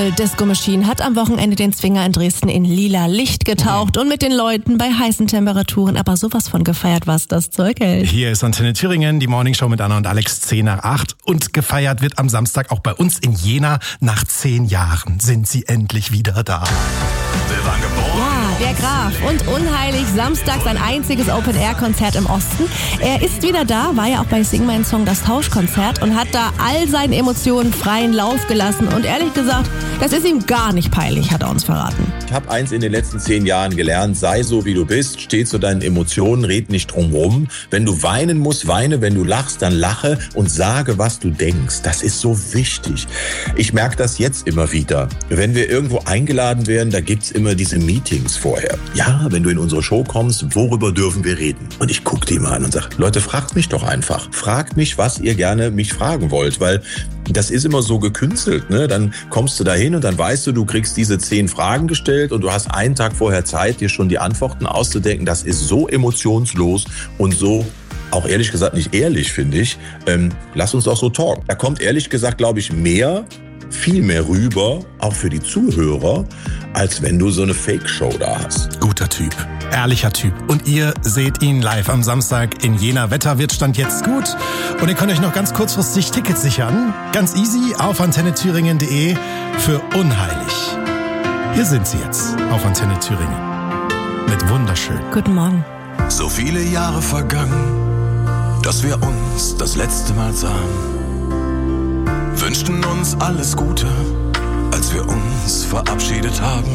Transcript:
Disco Machine hat am Wochenende den Zwinger in Dresden in lila Licht getaucht und mit den Leuten bei heißen Temperaturen aber sowas von gefeiert, was das Zeug hält. Hier ist Antenne Thüringen, die Morningshow mit Anna und Alex 7:50 und gefeiert wird am Samstag auch bei uns in Jena. Nach 10 Jahren sind sie endlich wieder da. Ja, der Graf und Unheilig, Samstag sein einziges Open-Air-Konzert im Osten. Er ist wieder da, war ja auch bei Sing Mein Song das Tauschkonzert und hat da all seinen Emotionen freien Lauf gelassen. Und ehrlich gesagt, das ist ihm gar nicht peinlich, hat er uns verraten. Ich habe eins in den letzten 10 Jahren gelernt: sei so, wie du bist, steh zu deinen Emotionen, red nicht drum rum. Wenn du weinen musst, weine. Wenn du lachst, dann lache und sage, was du denkst. Das ist so wichtig. Ich merke das jetzt immer wieder. Wenn wir irgendwo eingeladen werden, da gibt's immer diese Meetings vorher. Ja, wenn du in unsere Show kommst, worüber dürfen wir reden? Und ich gucke die mal an und sage: Leute, fragt mich doch einfach. Fragt mich, was ihr gerne mich fragen wollt, weil das ist immer so gekünstelt, ne? Dann kommst du da hin und dann weißt du, du kriegst diese 10 Fragen gestellt und du hast einen Tag vorher Zeit, dir schon die Antworten auszudenken. Das ist so emotionslos und so auch ehrlich gesagt nicht ehrlich, finde ich. Lass uns doch so talken. Da kommt ehrlich gesagt, glaube ich, viel mehr rüber, auch für die Zuhörer, als wenn du so eine Fake-Show da hast. Guter Typ, ehrlicher Typ. Und ihr seht ihn live am Samstag in Jena. Wetter wird Stand jetzt gut. Und ihr könnt euch noch ganz kurzfristig Tickets sichern. Ganz easy auf antennethüringen.de für Unheilig. Hier sind sie jetzt auf Antenne Thüringen. Mit Wunderschön. Guten Morgen. So viele Jahre vergangen, dass wir uns das letzte Mal sahen. Wünschten uns alles Gute, als wir uns verabschiedet haben.